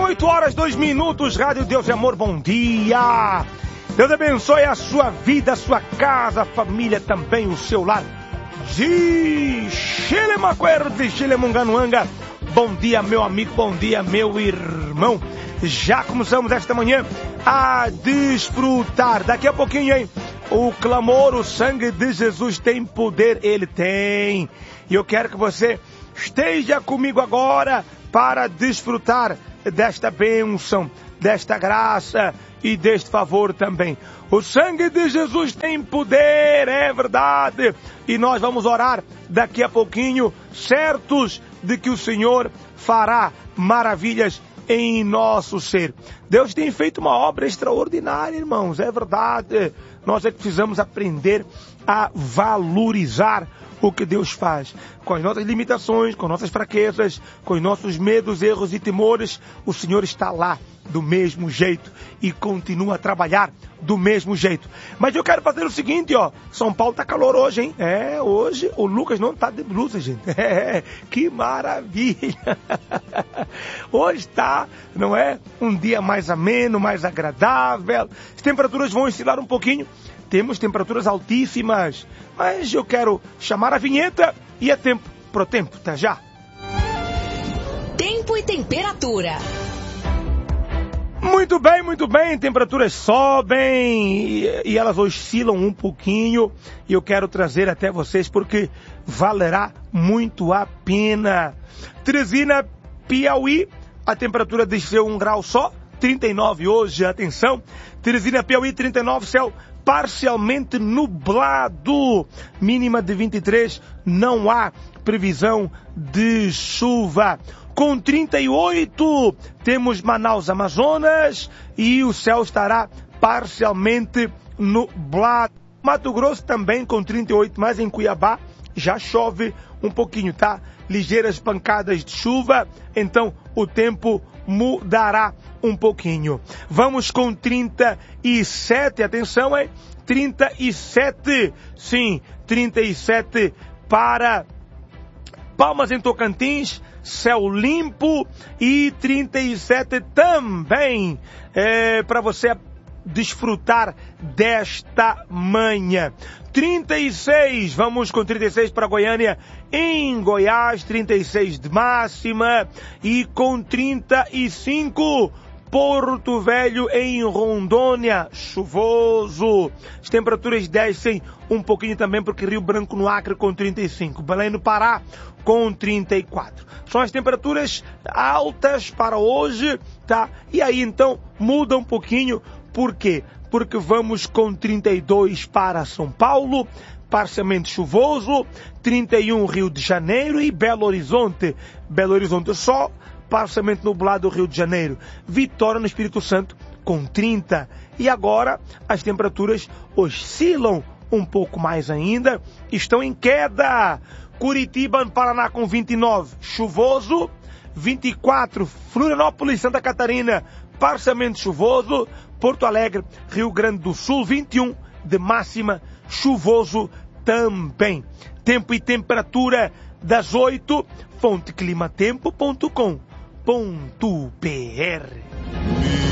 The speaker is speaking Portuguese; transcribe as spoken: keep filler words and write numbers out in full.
oito horas, dois minutos, Rádio Deus e Amor, bom dia. Deus abençoe a sua vida, a sua casa, a família também, o seu lar. De Xilemaquerde, Xilemunganuanga. Bom dia, meu amigo, bom dia, meu irmão. Já começamos esta manhã a desfrutar. Daqui a pouquinho, hein? O clamor, o sangue de Jesus tem poder, ele tem. E eu quero que você esteja comigo agora para desfrutar desta bênção, desta graça e deste favor também. O sangue de Jesus tem poder, é verdade. E nós vamos orar daqui a pouquinho, certos de que o Senhor fará maravilhas em nosso ser. Deus tem feito uma obra extraordinária, irmãos, é verdade. Nós é que precisamos aprender a valorizar o que Deus faz. Com as nossas limitações, com nossas fraquezas, com os nossos medos, erros e temores, o Senhor está lá do mesmo jeito e continua a trabalhar do mesmo jeito. Mas eu quero fazer o seguinte, ó. São Paulo tá calor hoje, hein? É, hoje o Lucas não tá de blusa, gente. É, que maravilha. Hoje tá, não é? Um dia mais ameno, mais agradável. As temperaturas vão oscilar um pouquinho. Temos temperaturas altíssimas. Mas eu quero chamar a vinheta e é tempo pro tempo, tá já? Tempo e temperatura. Muito bem, muito bem, temperaturas sobem e, e elas oscilam um pouquinho e eu quero trazer até vocês porque valerá muito a pena. Teresina, Piauí, a temperatura desceu um grau só, trinta e nove hoje, atenção. Teresina, Piauí, trinta e nove, céu parcialmente nublado, mínima de vinte e três, não há previsão de chuva. Com trinta e oito, temos Manaus, Amazonas, e o céu estará parcialmente nublado. Mato Grosso também com trinta e oito, mas em Cuiabá já chove um pouquinho, tá? Ligeiras pancadas de chuva, então o tempo mudará um pouquinho. Vamos com trinta e sete, atenção, hein? trinta e sete, sim, trinta e sete para Palmas em Tocantins, céu limpo, e trinta e sete também é, para você desfrutar desta manhã. trinta e seis, vamos com trinta e seis para Goiânia, em Goiás, trinta e seis de máxima, e com trinta e cinco, Porto Velho em Rondônia, chuvoso. As temperaturas descem um pouquinho também porque Rio Branco no Acre com trinta e cinco, Belém no Pará com trinta e quatro. São as temperaturas altas para hoje, tá? E aí então muda um pouquinho, por quê? Porque vamos com trinta e dois para São Paulo, parcialmente chuvoso, trinta e um Rio de Janeiro e Belo Horizonte. Belo Horizonte só, parcialmente nublado Rio de Janeiro. Vitória no Espírito Santo com trinta. E agora as temperaturas oscilam um pouco mais ainda, estão em queda. Curitiba, no Paraná com vinte e nove, chuvoso. vinte e quatro, Florianópolis, Santa Catarina, parcialmente chuvoso. Porto Alegre, Rio Grande do Sul, vinte e um de máxima, chuvoso também. Tempo e temperatura das oito, fonte climatempo ponto com ponto br.